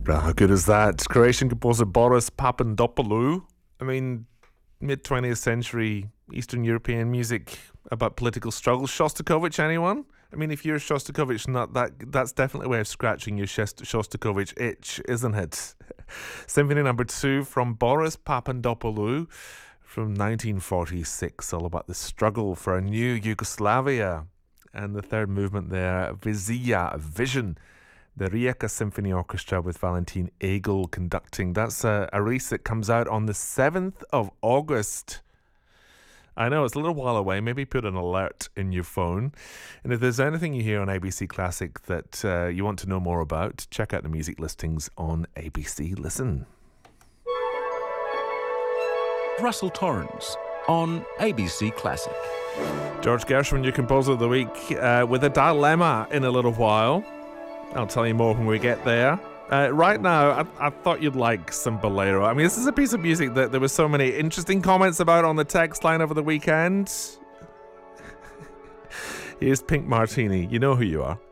Well, how good is that? Croatian composer Boris Papandopoulou. I mean, mid-20th century Eastern European music about political struggles. Shostakovich, anyone? I mean, if you're Shostakovich, that's definitely a way of scratching your Shostakovich itch, isn't it? Symphony number 2 from Boris Papandopoulou from 1946, all about the struggle for a new Yugoslavia. And the third movement there, Vizija, Vision, the Rijeka Symphony Orchestra with Valentin Egel conducting. That's a release that comes out on the 7th of August. I know, it's a little while away. Maybe put an alert in your phone. And if there's anything you hear on ABC Classic that you want to know more about, check out the music listings on ABC Listen. Russell Torrens on ABC Classic. George Gershwin, your composer of the week, with a dilemma in a little while. I'll tell you more when we get there. Right now, I thought you'd like some Bolero. I mean, this is a piece of music that there were so many interesting comments about on the text line over the weekend. Here's Pink Martini. You know who you are.